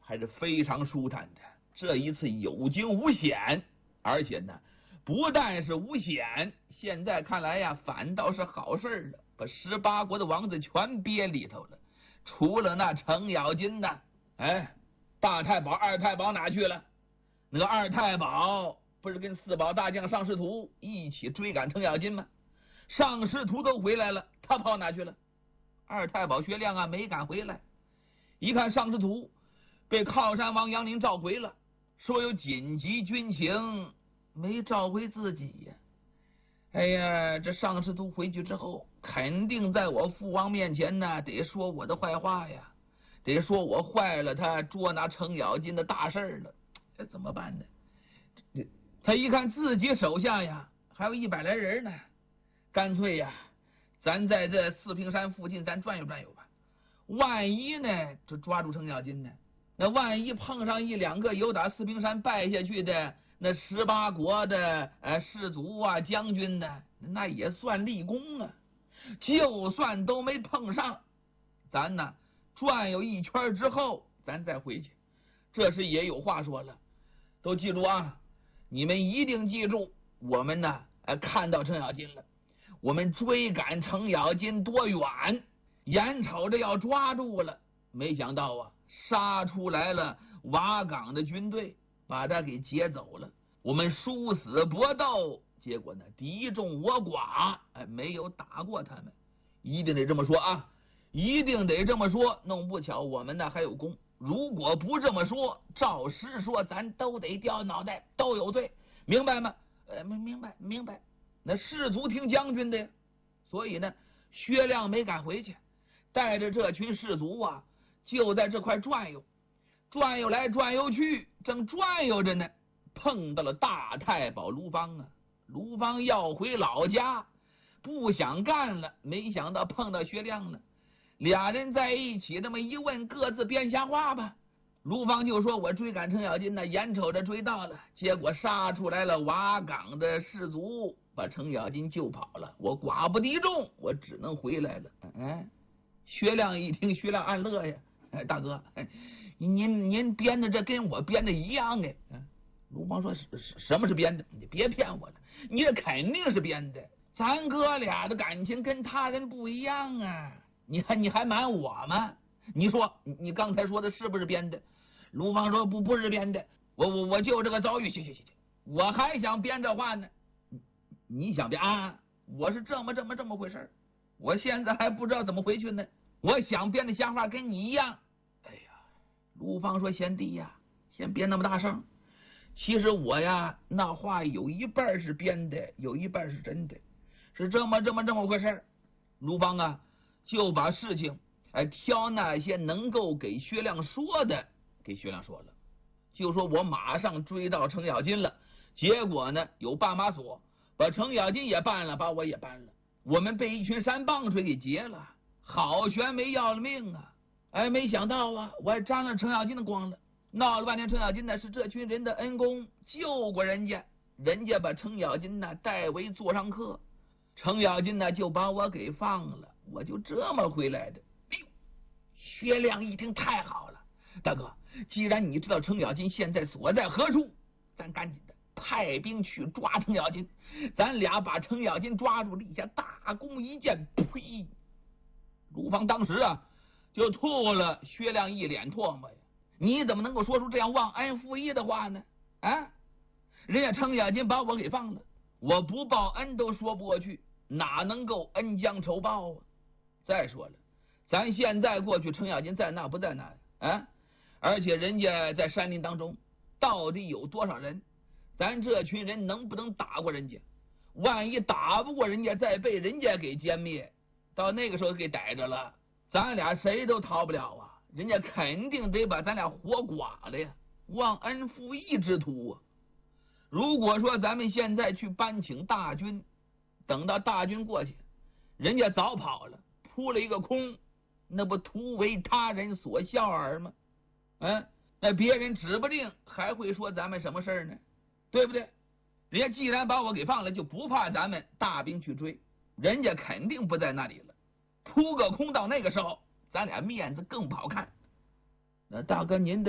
还是非常舒坦的。这一次有惊无险，而且呢，不但是无险，现在看来呀，反倒是好事了，把18国的王子全憋里头了，除了那程咬金呐。哎，大太保、二太保哪去了？那个二太保不是跟4宝大将尚师图一起追赶程咬金吗？尚师图都回来了，他跑哪去了？二太保薛亮啊，没敢回来。一看尚师图被靠山王杨林召回了，说有紧急军情，没召回自己呀。哎呀，这尚师图回去之后，肯定在我父王面前呢，得说我的坏话呀，得说我坏了他捉拿程咬金的大事了。这怎么办呢？他一看自己手下呀，还有100来人呢，干脆呀，咱在这四平山附近咱转悠转悠吧。万一呢，就抓住程咬金呢？那万一碰上1、2个由打四平山败下去的那18国的士卒啊、将军呢，那也算立功啊。就算都没碰上，咱呢转悠一圈之后，咱再回去。这时也有话说了，都记住啊！你们一定记住，我们呢看到程咬金了，我们追赶程咬金多远，眼瞅着要抓住了，没想到啊，杀出来了瓦岗的军队，把他给劫走了。我们殊死搏斗，结果呢敌众我寡，没有打过他们。一定得这么说啊，一定得这么说。弄不巧我们呢还有功，如果不这么说，照实说，咱都得掉脑袋，都有罪，明白吗？明白。那士卒听将军的呀，所以呢，薛亮没敢回去，带着这群士卒啊，就在这块转悠，转悠来转悠去，正转悠着呢，碰到了大太保卢芳啊。卢芳要回老家，不想干了，没想到碰到薛亮了。俩人在一起那么一问，各自编瞎话吧。卢芳就说，我追赶程咬金呢，眼瞅着追到了，结果杀出来了瓦岗的士卒，把程咬金救跑了，我寡不敌众，我只能回来了。薛亮一听，薛亮暗乐呀，大哥，您编的这跟我编的一样哎。卢芳说，什么是编的？你别骗我了，你这肯定是编的，咱哥俩的感情跟他人不一样啊。你还瞒我吗？你说你刚才说的是不是编的？卢芳说不是编的，我就这个遭遇，行，我还想编这话呢。你想编啊？我是这么回事，我现在还不知道怎么回去呢。我想编的瞎话跟你一样。哎呀，卢芳说，贤弟呀，先别那么大声。其实我呀，那话有一半是编的，有一半是真的，是这么回事。卢芳啊，就把事情挑那些能够给薛亮说的给薛亮说了，就说我马上追到程咬金了，结果呢有绊马索把程咬金也绊了，把我也绊了，我们被一群山棒槌给劫了，好悬没要了命啊。没想到啊，我还沾了程咬金的光了，闹了半天程咬金呢是这群人的恩公，救过人家，人家把程咬金呢代为座上客，程咬金呢就把我给放了，我就这么回来的。薛亮一听，太好了，大哥，既然你知道程咬金现在所在何处，咱赶紧的派兵去抓程咬金，咱俩把程咬金抓住，立下大功一件。呸！卢芳当时啊就吐了薛亮一脸唾沫呀！你怎么能够说出这样忘恩负义的话呢？人家程咬金把我给放了，我不报恩都说不过去，哪能够恩将仇报啊？再说了，咱现在过去，程咬金在那不在那而且人家在山林当中到底有多少人，咱这群人能不能打过人家？万一打不过人家，再被人家给歼灭，到那个时候给逮着了，咱俩谁都逃不了啊！人家肯定得把咱俩活剐了呀！忘恩负义之徒啊！如果说咱们现在去搬请大军，等到大军过去，人家早跑了，扑了一个空，那不徒为他人所笑耳吗？那别人指不定还会说咱们什么事儿呢，对不对？人家既然把我给放了，就不怕咱们大兵去追，人家肯定不在那里了，扑个空，到那个时候咱俩面子更不好看。那大哥您的